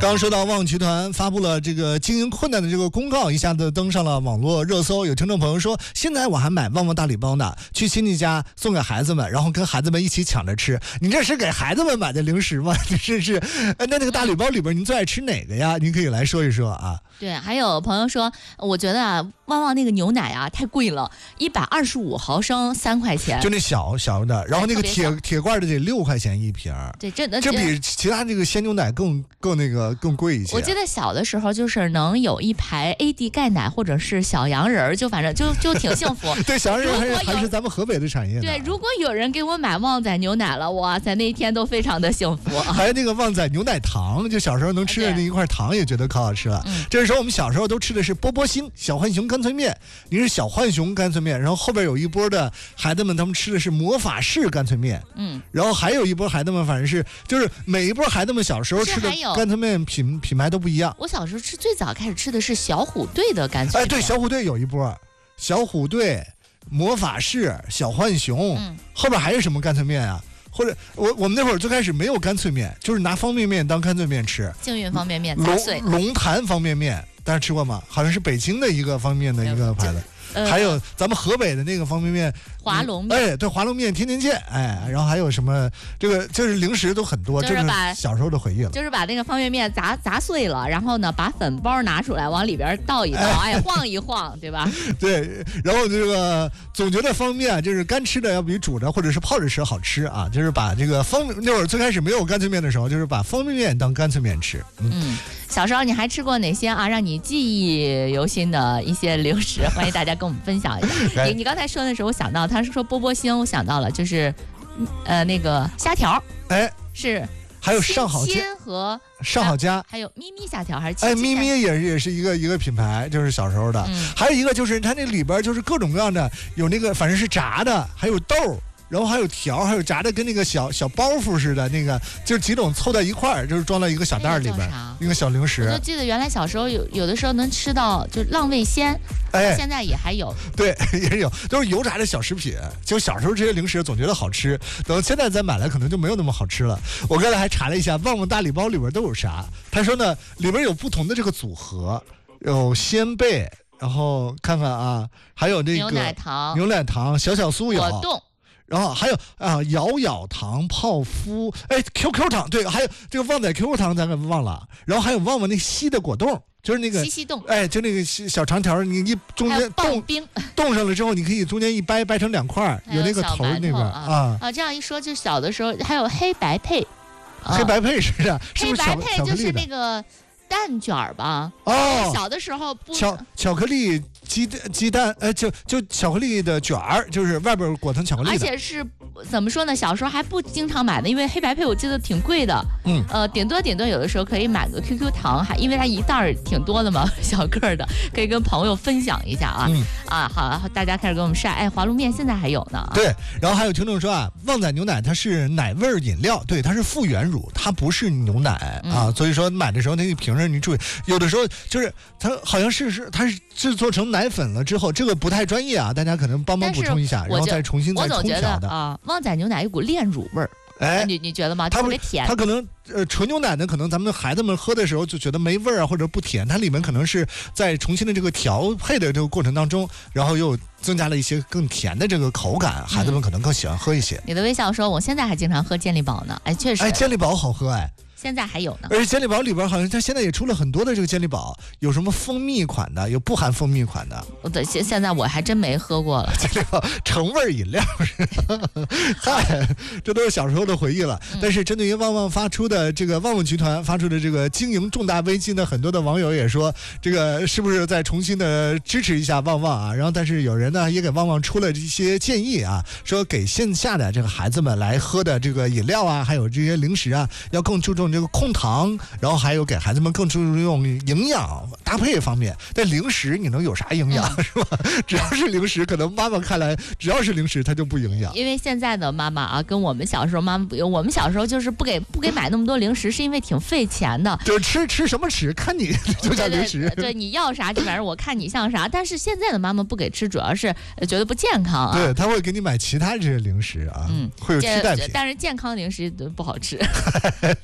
刚说到旺集团发布了这个经营困难的这个公告，一下子登上了网络热搜。有听众朋友说，现在我还买旺旺大礼包呢，去亲戚家送给孩子们，然后跟孩子们一起抢着吃。你这是给孩子们买的零食吗？这是那个大礼包里边您最爱吃哪个呀？您可以来说一说啊。 对，还有朋友说，我觉得啊，旺旺那个牛奶啊太贵了，125毫升3块钱， 就那小的，然后那个铁罐的得6块钱一瓶。 对，这比其他这个鲜牛奶更贵一些。 我记得小的时候就是能有一排 AD 钙奶或者是小羊人，就反正就挺幸福。 对，小羊人还是咱们河北的产业。 对，如果有人给我买旺仔牛奶了，哇塞，那一天都非常的幸福。 还有那个旺仔牛奶糖，就小时候能吃的那一块糖，也觉得可好吃了。这时候我们小时候都吃的是波波星、小浣熊干脆面，你是小浣熊干脆面，然后后边有一波的孩子们他们吃的是魔法士干脆面，然后还有一波孩子们反正是就是每一波孩子们小时候吃的干脆面品牌都不一样。 我小时候最早开始吃的是小虎队的干脆面。 对，小虎队有一波，小虎队、魔法士、小浣熊，后边还有什么干脆面啊？或者我们那会儿最开始没有干脆面，就是拿方便面当干脆面吃。 幸运方便面砸碎。 龙潭方便面，大家吃过吗？好像是北京的一个方便面的一个牌子。还有咱们河北的那个方便面华龙面， 对，华龙面天天见，然后还有什么这个就是零食都很多， 就是把小时候的回忆了， 就是把那个方便面砸碎了，然后呢把粉包拿出来往里边倒一倒，晃一晃，对吧？ 对，然后这个总觉得方便面就是干吃的要比煮着或者是泡着吃好吃啊，就是把这个那会儿最开始没有干脆面的时候，就是把方便面当干脆面吃。 小时候你还吃过哪些啊让你记忆犹新的一些零食？欢迎大家跟我们分享一下。你刚才说的时候，我想到他是说波波星，我想到了就是那个虾条，是还有上好家和上好家， 还有咪咪虾条还是咪咪也是一个品牌，就是小时候的。还有一个就是它那里边就是各种各样的，有那个反正是炸的，还有豆。然后还有条，还有炸的跟那个小包袱似的，那个就是几种凑在一块儿，就是装到一个小袋里边，一个小零食。 我就记得原来小时候有的时候能吃到，就浪味仙，现在也还有。 对，也有，都是油炸的小食品。就小时候这些零食总觉得好吃，等现在再买来可能就没有那么好吃了。我刚才还查了一下，旺旺大礼包里边都有啥？他说呢，里边有不同的这个组合，有鲜贝，然后看看啊，还有这个牛奶糖、小酥有。 果冻。 然后还有咬糖、泡芙，QQ 糖，对，还有这个旺仔 QQ 糖咱给忘了，然后还有旺旺那稀的果冻，就是那个稀冻， 就那个小长条，你一中间冻上了之后，你可以中间一掰成2块，有那个头那边这样一说，就小的时候还有黑白配， 黑白配是啊， 黑白配就是那个蛋卷吧？小的时候不巧克力。鸡蛋，就巧克力的卷儿，就是外边裹层巧克力的， 而且是怎么说呢？小时候还不经常买的，因为黑白配我记得挺贵的。顶多有的时候可以买个 QQ 糖，因为它一袋挺多的嘛，小个的，可以跟朋友分享一下啊。好，大家开始给我们晒，华龙面现在还有呢。 对，然后还有听众说旺仔牛奶它是奶味饮料，对，它是复原乳，它不是牛奶所以说买的时候那个瓶上你注意，有的时候就是它好像它是制作成奶粉了之后，这个不太专业啊，大家可能帮忙补充一下，然后再重新再冲调的。 旺仔牛奶有股炼乳味儿，你觉得吗？特别甜。 它可能纯牛奶呢，可能咱们孩子们喝的时候就觉得没味儿或者不甜，它里面可能是在重新的这个调配的这个过程当中，然后又增加了一些更甜的这个口感，孩子们可能更喜欢喝一些。 你的微笑说，我现在还经常喝健力宝呢，确实。 健力宝好喝现在还有呢， 而且健力宝里边好像它现在也出了很多的这个健力宝，有什么蜂蜜款的，有不含蜂蜜款的。 现在我还真没喝过了。 健力宝成味饮料，嗨，这都是小时候的回忆了。但是针对于旺旺发出的这个旺旺集团发出的这个经营重大危机呢，很多的网友也说，这个是不是再重新的支持一下旺旺啊？然后但是有人呢也给旺旺出了一些建议啊，说给线下的这个孩子们来喝的这个饮料啊，还有这些零食啊，要更注重这个控糖，然后还有给孩子们更注重营养搭配方面。但零食你能有啥营养是吧？只要是零食，可能妈妈看来只要是零食它就不营养。 因为现在的妈妈跟我们小时候妈妈不一样，我们小时候就是不给买那么多零食，是因为挺费钱的。 就吃什么吃，看你就叫零食。 对，你要啥就反正我看你像啥。但是现在的妈妈不给吃，主要是觉得不健康对，她会给你买其他这些零食会有替代品。 但是健康零食不好吃。